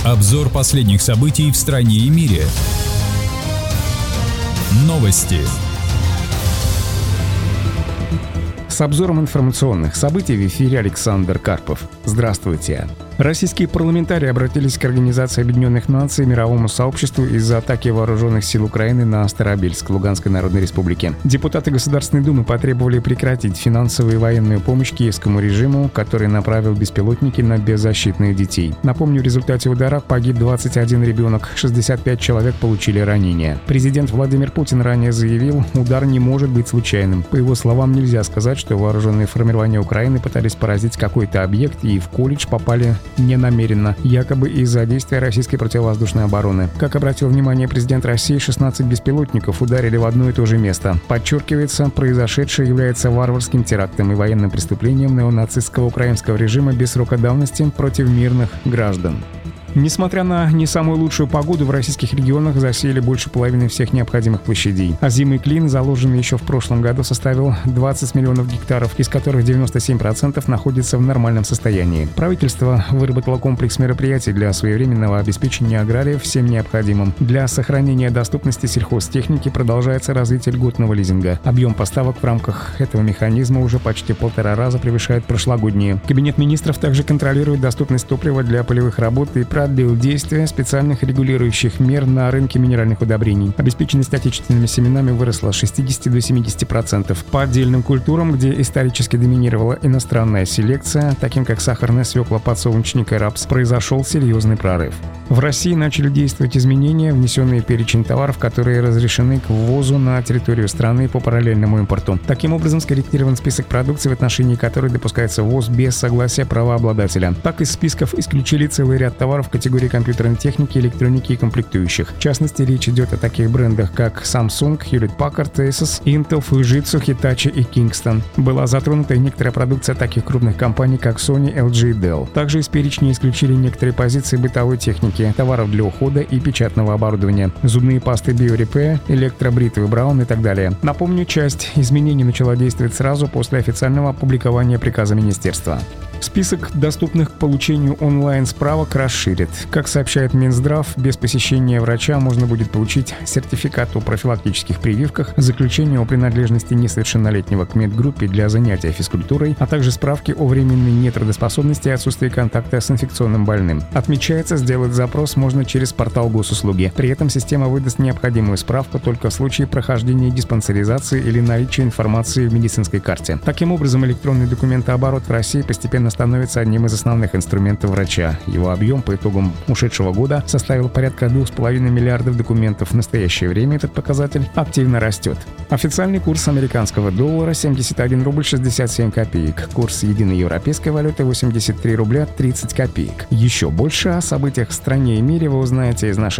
Обзор последних событий в стране и мире. Новости. С обзором информационных событий в эфире Александр Карпов. Здравствуйте. Российские парламентарии обратились к Организации Объединенных Наций и мировому сообществу из-за атаки вооруженных сил Украины на Старобельск, Луганской Народной Республике. Депутаты Государственной Думы потребовали прекратить финансовую и военную помощь киевскому режиму, который направил беспилотники на беззащитных детей. Напомню, в результате удара погиб 21 ребенок, 65 человек получили ранения. Президент Владимир Путин ранее заявил, удар не может быть случайным. По его словам, нельзя сказать, что вооруженные формирования Украины пытались поразить какой-то объект и в колледж попали ненамеренно, якобы из-за действия российской противовоздушной обороны. Как обратил внимание президент России, 16 беспилотников ударили в одно и то же место. Подчеркивается, произошедшее является варварским терактом и военным преступлением неонацистского украинского режима без срока давности против мирных граждан. Несмотря на не самую лучшую погоду, в российских регионах засеяли больше половины всех необходимых площадей. Озимый клин, заложенный еще в прошлом году, составил 20 миллионов гектаров, из которых 97% находится в нормальном состоянии. Правительство выработало комплекс мероприятий для своевременного обеспечения аграриев всем необходимым. Для сохранения доступности сельхозтехники продолжается развитие льготного лизинга. Объем поставок в рамках этого механизма уже почти 1,5 раза превышает прошлогодние. Кабинет министров также контролирует доступность топлива для полевых работ и продлил действие специальных регулирующих мер на рынке минеральных удобрений. Обеспеченность отечественными семенами выросла с 60 до 70%. По отдельным культурам, где исторически доминировала иностранная селекция, таким как сахарная свекла, подсолнечник и рапс, произошел серьезный прорыв. В России начали действовать изменения, внесенные в перечень товаров, которые разрешены к ввозу на территорию страны по параллельному импорту. Таким образом, скорректирован список продукции, в отношении которой допускается ввоз без согласия правообладателя. Так, из списков исключили целый ряд товаров категории компьютерной техники, электроники и комплектующих. В частности, речь идет о таких брендах, как Samsung, Hewlett-Packard, Asus, Intel, Fujitsu, Hitachi и Kingston. Была затронута и некоторая продукция таких крупных компаний, как Sony, LG и Dell. Также из перечня исключили некоторые позиции бытовой техники, товаров для ухода и печатного оборудования, зубные пасты BioRepair, электробритвы Braun и так далее. Напомню, часть изменений начала действовать сразу после официального опубликования приказа министерства. Список доступных к получению онлайн-справок расширит. Как сообщает Минздрав, без посещения врача можно будет получить сертификат о профилактических прививках, заключение о принадлежности несовершеннолетнего к медгруппе для занятия физкультурой, а также справки о временной нетрудоспособности и отсутствии контакта с инфекционным больным. Отмечается, сделать запрос можно через портал госуслуги. При этом система выдаст необходимую справку только в случае прохождения диспансеризации или наличия информации в медицинской карте. Таким образом, электронный документооборот в России постепенно становится одним из основных инструментов врача. Его объем по итогам ушедшего года составил порядка 2,5 миллиардов документов. В настоящее время этот показатель активно растет. Официальный курс американского доллара 71 рубль 67 копеек. Курс единой европейской валюты 83 рубля 30 копеек. Еще больше о событиях в стране и мире вы узнаете из нашей